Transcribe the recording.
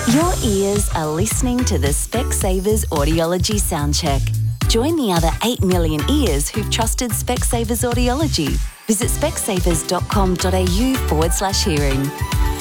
Your ears are listening to the Specsavers Audiology Soundcheck. Join the other 8 million ears who've trusted Specsavers Audiology. Visit specsavers.com.au/hearing.